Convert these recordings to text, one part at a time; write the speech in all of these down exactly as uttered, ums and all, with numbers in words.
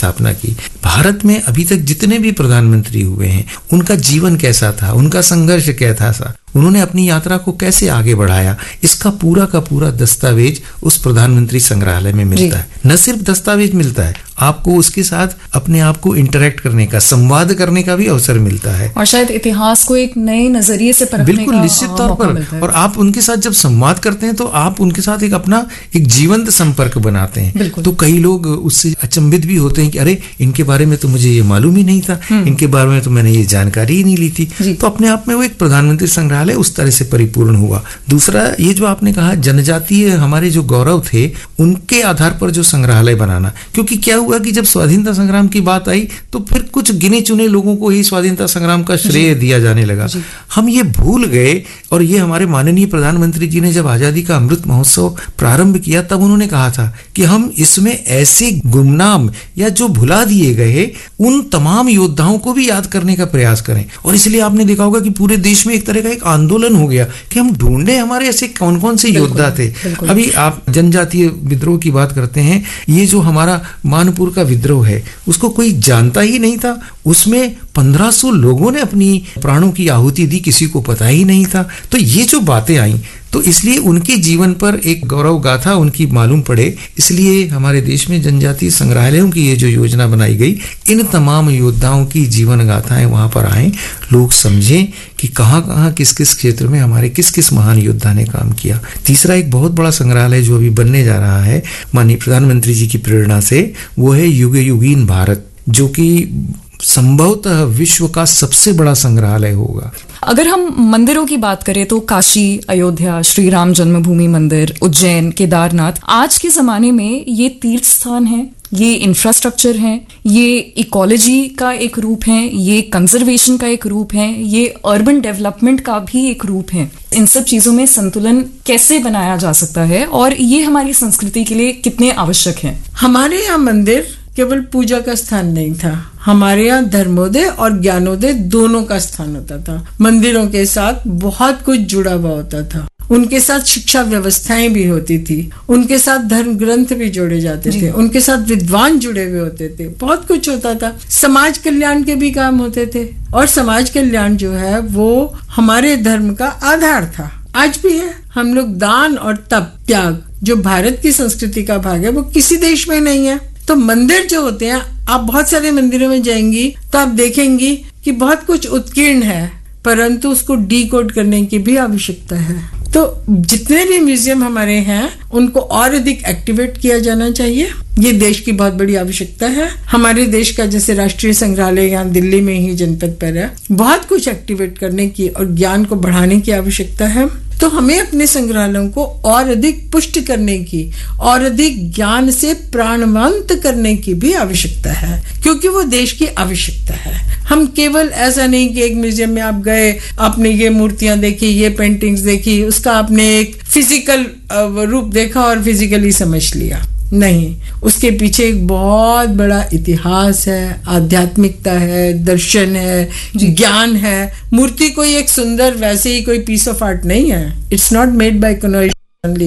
स्थापना की। भारत में अभी तक जितने भी प्रधानमंत्री हुए हैं उनका जीवन कैसा था, उनका संघर्ष क्या था, सा उन्होंने अपनी यात्रा को कैसे आगे बढ़ाया, इसका पूरा का पूरा दस्तावेज उस प्रधानमंत्री संग्रहालय में मिलता है। न सिर्फ दस्तावेज मिलता है, आपको उसके साथ अपने आप को इंटरेक्ट करने का, संवाद करने का भी अवसर मिलता है, और शायद इतिहास को एक नए नजरिए से परखने बिल्कुल का निश्चित तौर पर। और आप उनके साथ जब संवाद करते हैं तो आप उनके साथ एक अपना एक जीवंत संपर्क बनाते हैं। तो कई लोग उससे अचंभित भी होते हैं कि अरे इनके बारे में तो मुझे ये मालूम ही नहीं था, इनके बारे में तो मैंने ये जानकारी ही नहीं ली थी। तो अपने आप में वो एक प्रधानमंत्री संग्रहालय उस तरह से परिपूर्ण हुआ। दूसरा, ये जो आपने कहा जनजातीय हमारे जो गौरव थे उनके आधार पर जो संग्रहालय बनाना, क्योंकि क्या हुआ कि जब स्वाधीनता संग्राम की बात आई तो फिर कुछ गिने चुने लोगों को ही स्वाधीनता संग्राम का श्रेय दिया जाने लगा। हम ये भूल गए, और ये हमारे माननीय प्रधानमंत्री जी ने जब आजादी का अमृत महोत्सव प्रारंभ किया तब उन्होंने कहा था कि हम इसमें ऐसे गुमनाम या जो भुला दिए गए उन तमाम योद्धाओं को भी याद करने का प्रयास करें। और इसलिए आपने देखा होगा कि पूरे देश में एक तरह का एक आंदोलन हो गया कि हम ढूंढे हमारे ऐसे कौन कौन से योद्धा थे। अभी आप जनजातीय विद्रोह की बात करते हैं, ये जो हमारा मानपुर का विद्रोह है उसको कोई जानता ही नहीं था। उसमें पंद्रह सौ लोगों ने अपनी प्राणों की आहुति दी, किसी को पता ही नहीं था। तो ये जो बातें आई तो इसलिए उनके जीवन पर एक गौरव गाथा उनकी मालूम पड़े, इसलिए हमारे देश में जनजातीय संग्रहालयों की ये जो योजना बनाई गई, इन तमाम योद्धाओं की जीवन गाथाएं वहां पर आए, लोग समझें कि कहाँ कहाँ किस किस क्षेत्र में हमारे किस किस महान योद्धा ने काम किया। तीसरा एक बहुत बड़ा संग्रहालय जो अभी बनने जा रहा है माननीय प्रधानमंत्री जी की प्रेरणा से, वो है युग युगीन भारत, जो कि संभवतः विश्व का सबसे बड़ा संग्रहालय होगा। अगर हम मंदिरों की बात करें तो काशी, अयोध्या, श्री राम जन्मभूमि मंदिर, उज्जैन, केदारनाथ, आज के जमाने में ये तीर्थ स्थान है, ये इंफ्रास्ट्रक्चर है, ये इकोलॉजी का एक रूप है, ये कंजर्वेशन का एक रूप है, ये अर्बन डेवलपमेंट का भी एक रूप है। इन सब चीजों में संतुलन कैसे बनाया जा सकता है और ये हमारी संस्कृति के लिए कितने आवश्यक है? हमारे यहाँ मंदिर केवल पूजा का स्थान नहीं था, हमारे यहाँ धर्मोदय और ज्ञानोदय दोनों का स्थान होता था। मंदिरों के साथ बहुत कुछ जुड़ा हुआ होता था, उनके साथ शिक्षा व्यवस्थाएं भी होती थी, उनके साथ धर्म ग्रंथ भी जोड़े जाते थे, उनके साथ विद्वान जुड़े हुए होते थे, बहुत कुछ होता था। समाज कल्याण के भी काम होते थे, और समाज कल्याण जो है वो हमारे धर्म का आधार था, आज भी है। हम लोग दान और तप त्याग जो भारत की संस्कृति का भाग है वो किसी देश में नहीं है। तो मंदिर जो होते हैं, आप बहुत सारे मंदिरों में जाएंगी तो आप देखेंगी कि बहुत कुछ उत्कीर्ण है, परंतु उसको डीकोड करने की भी आवश्यकता है। तो जितने भी म्यूजियम हमारे हैं उनको और अधिक एक्टिवेट किया जाना चाहिए, ये देश की बहुत बड़ी आवश्यकता है। हमारे देश का जैसे राष्ट्रीय संग्रहालय यहाँ दिल्ली में ही जनपद पर है, बहुत कुछ एक्टिवेट करने की और ज्ञान को बढ़ाने की आवश्यकता है। तो हमें अपने संग्रहालयों को और अधिक पुष्ट करने की और अधिक ज्ञान से प्राणवंत करने की भी आवश्यकता है, क्योंकि वो देश की आवश्यकता है। हम केवल ऐसा नहीं कि एक म्यूजियम में आप गए, आपने ये मूर्तियां देखी, ये पेंटिंग्स देखी, उसका आपने एक फिजिकल रूप देखा और फिजिकली समझ लिया, नहीं, उसके पीछे एक बहुत बड़ा इतिहास है, आध्यात्मिकता है, दर्शन है, ज्ञान है। मूर्ति कोई एक सुंदर वैसे ही कोई पीस ऑफ आर्ट नहीं है, it's not made by conversion only.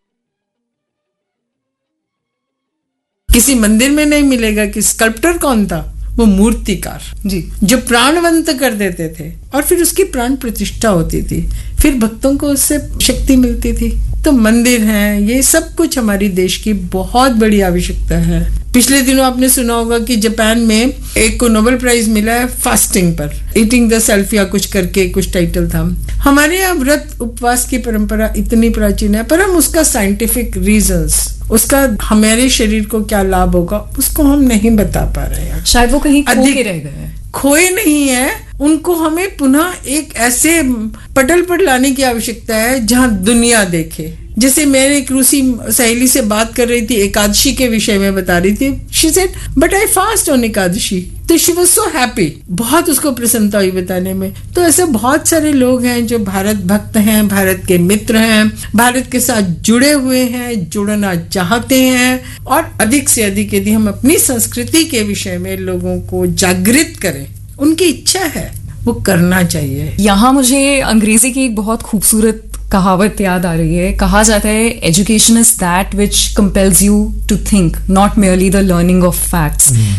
किसी मंदिर में नहीं मिलेगा कि स्कल्प्टर कौन था, वो मूर्तिकार जी, जो प्राणवंत कर देते थे और फिर उसकी प्राण प्रतिष्ठा होती थी, फिर भक्तों को उससे शक्ति मिलती थी। तो मंदिर हैं, ये सब कुछ हमारी देश की बहुत बड़ी आवश्यकता है। पिछले दिनों आपने सुना होगा कि जापान में एक को नोबेल प्राइज मिला है फास्टिंग पर, ईटिंग द सेल्फ या कुछ करके कुछ टाइटल था। हमारे यहाँ व्रत उपवास की परंपरा इतनी प्राचीन है, पर हम उसका साइंटिफिक रीजंस, उसका हमारे शरीर को क्या लाभ होगा, उसको हम नहीं बता पा रहे हैं। शायद वो कहीं खो के रह गए हैं। खोए नहीं है, उनको हमें पुनः एक ऐसे पटल पर लाने की आवश्यकता है जहां दुनिया देखे। जैसे मैंने एक रूसी सहेली से बात कर रही थी, एकादशी के विषय में बता रही थी, she said but I fast on Ekadashi, तो शी वाज सो हैप्पी, बहुत उसको प्रसन्नता हुई बताने में। तो ऐसे बहुत सारे लोग हैं जो भारत भक्त हैं, भारत के मित्र हैं, भारत के साथ जुड़े हुए हैं, जुड़ना चाहते हैं, और अधिक से अधिक यदि हम अपनी संस्कृति के विषय में लोगों को जागृत करें, उनकी इच्छा है, वो करना चाहिए। यहाँ मुझे अंग्रेजी की एक बहुत खूबसूरत कहावत याद आ रही है। कहा जाता है, education is that which compels you to think, not merely the learning of facts.